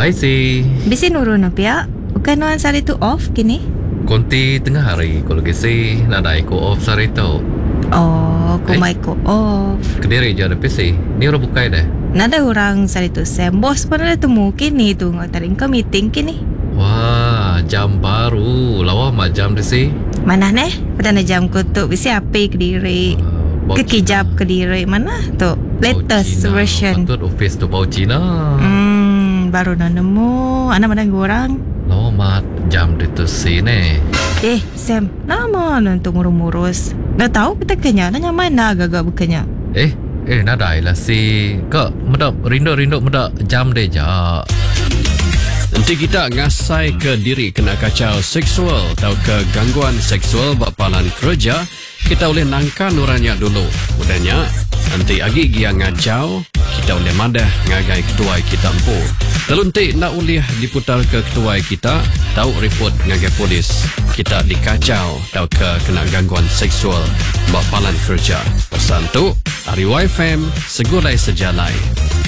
Hai si. Bisi nurun na pia. Bukan nuan sari tu off kini. Konti tengah hari kalau gisi nadai ko off sari tu. Oh, kumai ko off. Kediri je ada PC. Ni orang bukai dah. Nada orang sari tu Sam. Bos pun ada temu kini tu ngatarin ke meeting kini. Wah, jam baru. Lawa mah jam di si. Mana neh? Pada na jam ko tu bisi api kediri. Kekijap kediri mana tu? Latest version. Patut office tu bau Cina. Baru na nemu. Anak mana orang? Lawa mah jam di tu si ni. Sam, nama nanti ngurus-ngurus. Dah tahu kita kenya, nanya mana agak bukannya. Nadai lah si. Kak, medap rindu medap jam deh ja. Nanti kita ngasai ke diri kena kacau seksual atau ke gangguan seksual bapalan kerja, kita boleh nangka nuranya dulu. Udahnya, nanti agi gia ngajau, kita boleh madah ngagai ketua kita empu. Lalu nanti nak boleh diputar ke ketua kita, tahu report ngagai polis. Kita dikacau atau ke kena gangguan seksual bapalan kerja. Pesan tu, Ari YFM, segulai sejalai.